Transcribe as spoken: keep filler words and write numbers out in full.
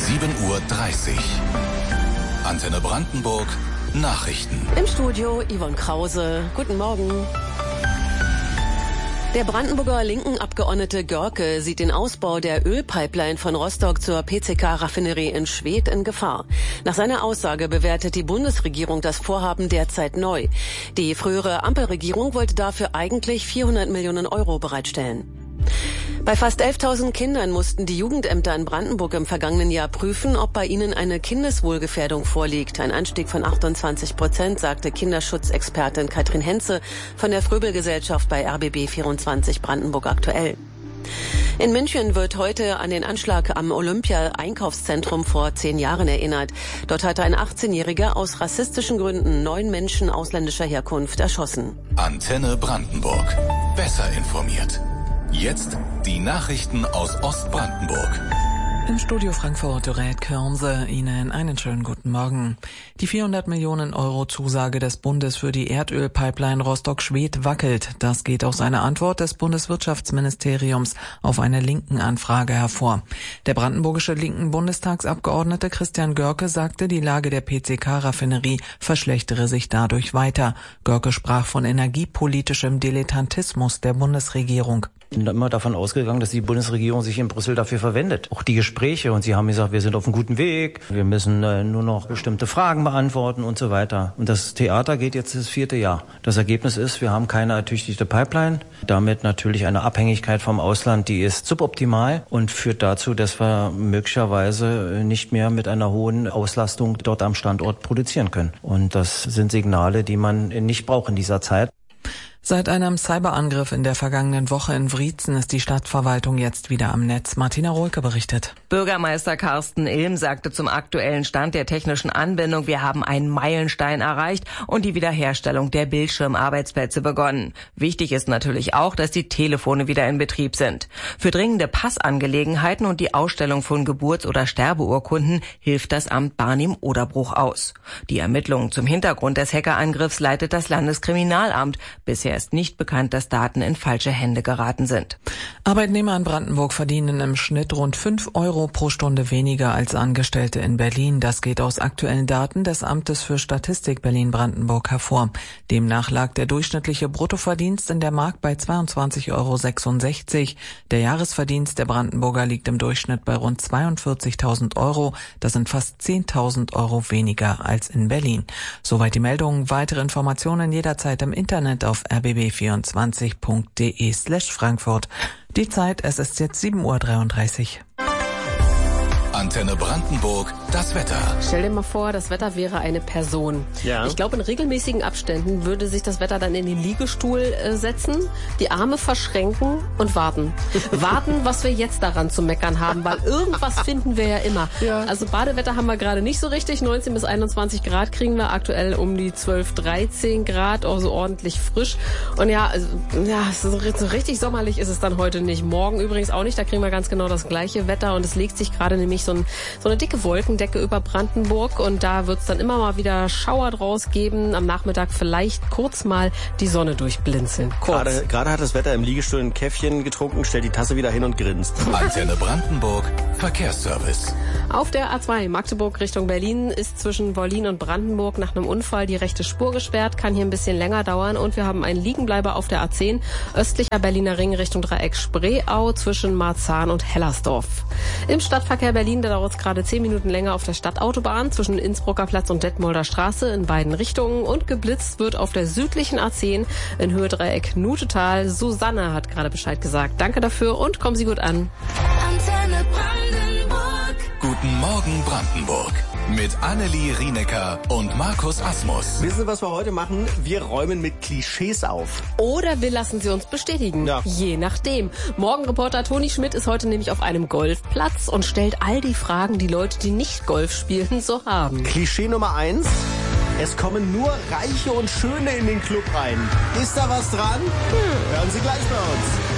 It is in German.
sieben Uhr dreißig. Antenne Brandenburg, Nachrichten. Im Studio Yvonne Krause. Guten Morgen. Der Brandenburger Linken-Abgeordnete Görke sieht den Ausbau der Ölpipeline von Rostock zur P C K-Raffinerie in Schwedt in Gefahr. Nach seiner Aussage bewertet die Bundesregierung das Vorhaben derzeit neu. Die frühere Ampelregierung wollte dafür eigentlich vierhundert Millionen Euro bereitstellen. Bei fast elftausend Kindern mussten die Jugendämter in Brandenburg im vergangenen Jahr prüfen, ob bei ihnen eine Kindeswohlgefährdung vorliegt. Ein Anstieg von achtundzwanzig Prozent, sagte Kinderschutzexpertin Katrin Henze von der Fröbel-Gesellschaft bei R B B vierundzwanzig Brandenburg aktuell. In München wird heute an den Anschlag am Olympia-Einkaufszentrum vor zehn Jahren erinnert. Dort hatte ein achtzehnjähriger aus rassistischen Gründen neun Menschen ausländischer Herkunft erschossen. Antenne Brandenburg. Besser informiert. Jetzt die Nachrichten aus Ostbrandenburg. Im Studio Frankfurt, Dorette Körnse, Ihnen einen schönen guten Morgen. Die vierhundert Millionen Euro Zusage des Bundes für die Erdölpipeline Rostock-Schwedt wackelt. Das geht aus einer Antwort des Bundeswirtschaftsministeriums auf eine linken Anfrage hervor. Der brandenburgische linken Bundestagsabgeordnete Christian Görke sagte, die Lage der P C K-Raffinerie verschlechtere sich dadurch weiter. Görke sprach von energiepolitischem Dilettantismus der Bundesregierung. Ich bin immer davon ausgegangen, dass die Bundesregierung sich in Brüssel dafür verwendet. Auch die Gespräche. Und sie haben gesagt, wir sind auf einem guten Weg. Wir müssen äh, nur noch bestimmte Fragen beantworten und so weiter. Und das Theater geht jetzt das vierte Jahr. Das Ergebnis ist, wir haben keine ertüchtigte Pipeline. Damit natürlich eine Abhängigkeit vom Ausland, die ist suboptimal und führt dazu, dass wir möglicherweise nicht mehr mit einer hohen Auslastung dort am Standort produzieren können. Und das sind Signale, die man nicht braucht in dieser Zeit. Seit einem Cyberangriff in der vergangenen Woche in Wriezen ist die Stadtverwaltung jetzt wieder am Netz. Martina Rohlke berichtet. Bürgermeister Carsten Ilm sagte zum aktuellen Stand der technischen Anbindung, wir haben einen Meilenstein erreicht und die Wiederherstellung der Bildschirmarbeitsplätze begonnen. Wichtig ist natürlich auch, dass die Telefone wieder in Betrieb sind. Für dringende Passangelegenheiten und die Ausstellung von Geburts- oder Sterbeurkunden hilft das Amt Barnim-Oderbruch aus. Die Ermittlungen zum Hintergrund des Hackerangriffs leitet das Landeskriminalamt. Bisher ist nicht bekannt, dass Daten in falsche Hände geraten sind. Arbeitnehmer in Brandenburg verdienen im Schnitt rund fünf Euro pro Stunde weniger als Angestellte in Berlin. Das geht aus aktuellen Daten des Amtes für Statistik Berlin-Brandenburg hervor. Demnach lag der durchschnittliche Bruttoverdienst in der Mark bei zweiundzwanzig Euro sechsundsechzig. Der Jahresverdienst der Brandenburger liegt im Durchschnitt bei rund zweiundvierzigtausend Euro. Das sind fast zehntausend Euro weniger als in Berlin. Soweit die Meldung. Weitere Informationen jederzeit im Internet auf r b b vierundzwanzig punkt d e slash Frankfurt. Die Zeit, es ist jetzt sieben Uhr dreiunddreißig. Antenne Brandenburg, das Wetter. Stell dir mal vor, das Wetter wäre eine Person. Ja. Ich glaube, in regelmäßigen Abständen würde sich das Wetter dann in den Liegestuhl äh, setzen, die Arme verschränken und warten. Warten, was wir jetzt daran zu meckern haben, weil irgendwas finden wir ja immer. Ja. Also Badewetter haben wir gerade nicht so richtig. neunzehn bis einundzwanzig Grad kriegen wir aktuell um die zwölf, dreizehn Grad, also ordentlich frisch. Und ja, also, ja, so, so richtig sommerlich ist es dann heute nicht. Morgen übrigens auch nicht, da kriegen wir ganz genau das gleiche Wetter und es legt sich gerade nämlich so, ein, so eine dicke Wolkendecke über Brandenburg und da wird es dann immer mal wieder Schauer draus geben. Am Nachmittag vielleicht kurz mal die Sonne durchblinzeln. Gerade, gerade hat das Wetter im Liegestuhl ein Käffchen getrunken, stellt die Tasse wieder hin und grinst. Antenne Brandenburg, Verkehrsservice. Auf der A zwei Magdeburg Richtung Berlin ist zwischen Wollin und Brandenburg nach einem Unfall die rechte Spur gesperrt, kann hier ein bisschen länger dauern und wir haben einen Liegenbleiber auf der A zehn, östlicher Berliner Ring Richtung Dreieck Spreeau zwischen Marzahn und Hellersdorf. Im Stadtverkehr Berlin, da dauert es gerade zehn Minuten länger auf der Stadtautobahn zwischen Innsbrucker Platz und Detmolder Straße in beiden Richtungen und geblitzt wird auf der südlichen A zehn in Höhe Dreieck Nutetal. Susanne hat gerade Bescheid gesagt. Danke dafür und kommen Sie gut an. Antenne Brandenburg. Guten Morgen Brandenburg. Mit Annelie Rienecker und Markus Asmus. Wissen Sie, was wir heute machen? Wir räumen mit Klischees auf. Oder wir lassen sie uns bestätigen. Ja. Je nachdem. Morgenreporter Toni Schmidt ist heute nämlich auf einem Golfplatz und stellt all die Fragen, die Leute, die nicht Golf spielen, so haben. Klischee Nummer eins. Es kommen nur Reiche und Schöne in den Club rein. Ist da was dran? Hm. Hören Sie gleich bei uns.